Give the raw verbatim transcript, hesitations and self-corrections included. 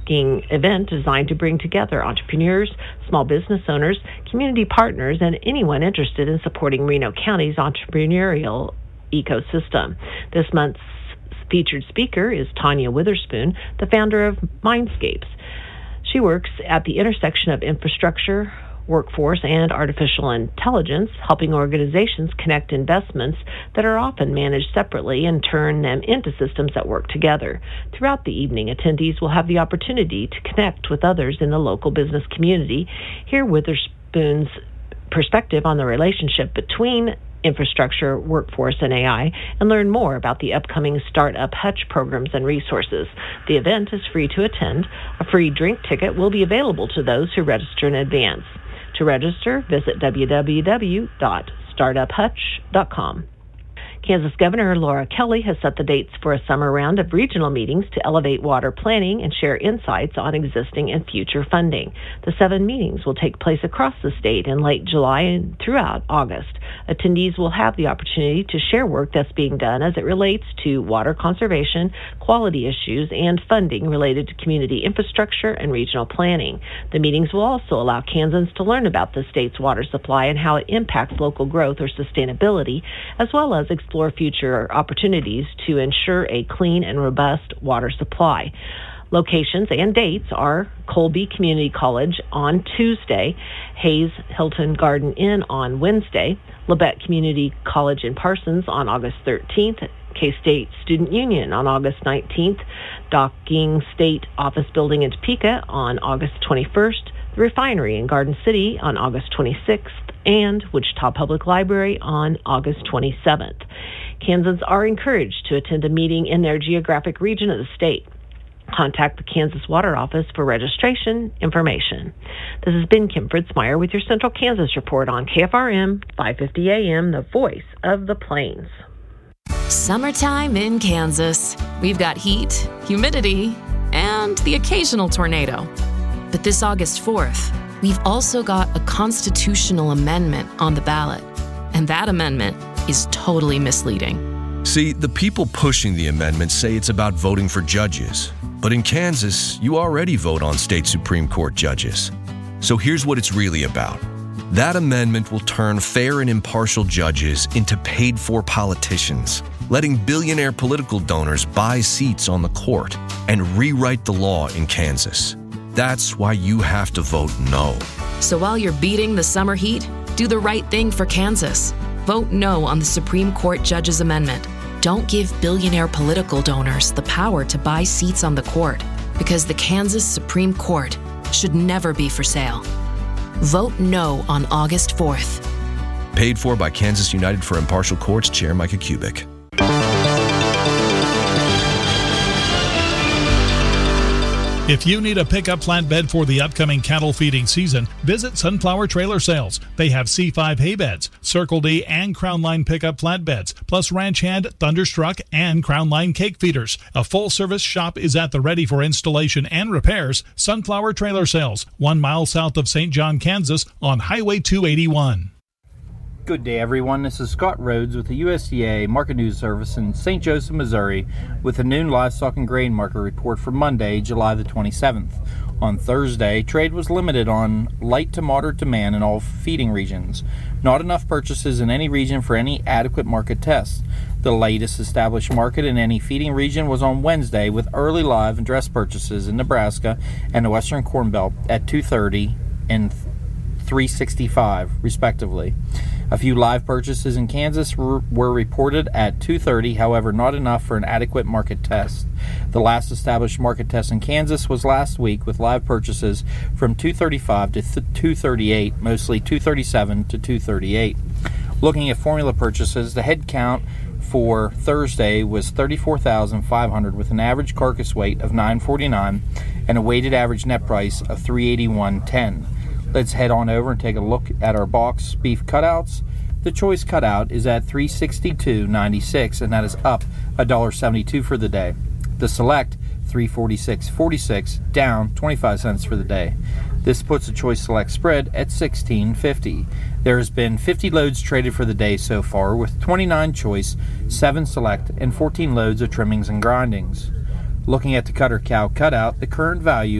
networking event designed to bring together entrepreneurs, small business owners, community partners, and anyone interested in supporting Reno County's entrepreneurial ecosystem. This month's featured speaker is Tanya Witherspoon, the founder of Mindscapes. She works at the intersection of infrastructure, workforce, and artificial intelligence, helping organizations connect investments that are often managed separately and turn them into systems that work together. Throughout the evening, attendees will have the opportunity to connect with others in the local business community, hear Witherspoon's perspective on the relationship between infrastructure, workforce, and A I, and learn more about the upcoming Startup Hutch programs and resources. The event is free to attend. A free drink ticket will be available to those who register in advance. To register, visit w w w dot startup hutch dot com. Kansas Governor Laura Kelly has set the dates for a summer round of regional meetings to elevate water planning and share insights on existing and future funding. The seven meetings will take place across the state in late July and throughout August. Attendees will have the opportunity to share work that's being done as it relates to water conservation, quality issues, and funding related to community infrastructure and regional planning. The meetings will also allow Kansans to learn about the state's water supply and how it impacts local growth or sustainability, as well as explore future opportunities to ensure a clean and robust water supply. Locations and dates are Colby Community College on Tuesday, Hayes Hilton Garden Inn on Wednesday, Labette Community College in Parsons on August thirteenth, K-State Student Union on August nineteenth, Docking State Office Building in Topeka on August twenty-first, the Refinery in Garden City on August twenty-sixth, and Wichita Public Library on August twenty-seventh. Kansans are encouraged to attend a meeting in their geographic region of the state. Contact the Kansas Water Office for registration information. This has been Kim Fritzmeyer with your Central Kansas Report on K F R M five fifty A M, the voice of the plains. Summertime in Kansas. We've got heat, humidity, and the occasional tornado. But this August fourth, we've also got a constitutional amendment on the ballot. And that amendment is totally misleading. See, the people pushing the amendment say it's about voting for judges. But in Kansas, you already vote on state Supreme Court judges. So here's what it's really about. That amendment will turn fair and impartial judges into paid-for politicians, letting billionaire political donors buy seats on the court and rewrite the law in Kansas. That's why you have to vote no. So while you're beating the summer heat, do the right thing for Kansas. Vote no on the Supreme Court Judges Amendment. Don't give billionaire political donors the power to buy seats on the court, because the Kansas Supreme Court should never be for sale. Vote no on August fourth. Paid for by Kansas United for Impartial Courts, Chair Micah Kubik. If you need a pickup flatbed for the upcoming cattle feeding season, visit Sunflower Trailer Sales. They have C five hay beds, Circle D and Crown Line pickup flatbeds, plus Ranch Hand, Thunderstruck, and Crown Line cake feeders. A full-service shop is at the ready for installation and repairs. Sunflower Trailer Sales, one mile south of Saint John, Kansas, on Highway two eighty-one. Good day, everyone. This is Scott Rhodes with the U S D A Market News Service in Saint Joseph, Missouri, with a noon livestock and grain market report for Monday, July the twenty-seventh. On Thursday, trade was limited on light to moderate demand in all feeding regions. Not enough purchases in any region for any adequate market test. The latest established market in any feeding region was on Wednesday, with early live and dress purchases in Nebraska and the Western Corn Belt at two thirty and three sixty-five, respectively. A few live purchases in Kansas were reported at two thirty, however, not enough for an adequate market test. The last established market test in Kansas was last week, with live purchases from two thirty-five to two thirty-eight, mostly two thirty-seven to two thirty-eight. Looking at formula purchases, the head count for Thursday was thirty-four thousand five hundred, with an average carcass weight of nine forty-nine and a weighted average net price of three eighty-one ten. Let's head on over and take a look at our box beef cutouts. The choice cutout is at three sixty-two ninety-six, and that is up one dollar seventy-two for the day. The select, three forty-six forty-six, down twenty-five cents for the day. This puts the choice select spread at sixteen fifty. There has been fifty loads traded for the day so far, with twenty-nine choice, seven select, and fourteen loads of trimmings and grindings. Looking at the cutter cow cutout, the current value